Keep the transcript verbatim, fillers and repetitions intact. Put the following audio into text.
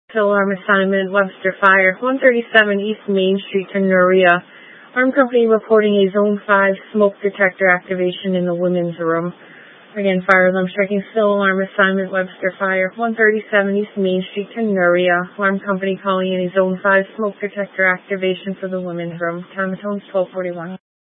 Alarm assignment, Webster Fire, one thirty-seven East Main Street, Nuria. Alarm company reporting a Zone five smoke detector activation in the women's room. Again, fire alarm striking, still alarm assignment, Webster Fire, one thirty-seven East Main Street, Nuria. Alarm company calling in a Zone five smoke detector activation for the women's room. Time of tones twelve forty-one.